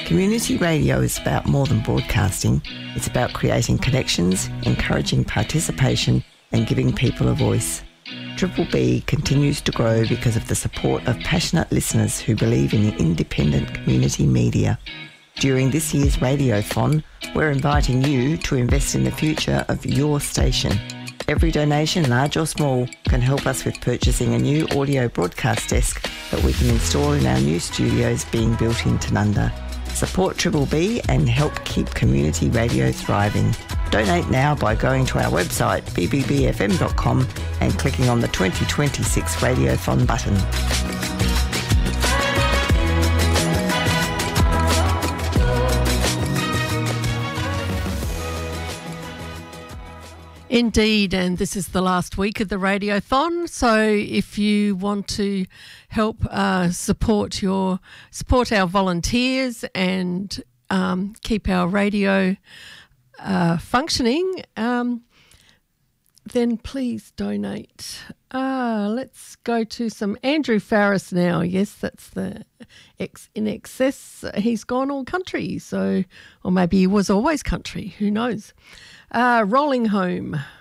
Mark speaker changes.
Speaker 1: Community radio is about more than broadcasting. It's about creating connections, encouraging participation and giving people a voice. Triple B continues to grow because of the support of passionate listeners who believe in independent community media. During this year's Radiothon, we're inviting you to invest in the future of your station. Every donation, large or small, can help us with purchasing a new audio broadcast desk that we can install in our new studios being built in Tanunda. Support Triple B and help keep community radio thriving. Donate now by going to our website bbbfm.com and clicking on the 2026 Radiothon button.
Speaker 2: Indeed, and this is the last week of the Radiothon. So if you want to help support our volunteers and keep our radio functioning, then please donate. Let's go to some Andrew Farris now. Yes, that's the In Excess. He's gone all country, or maybe he was always country. Who knows? Rolling Home.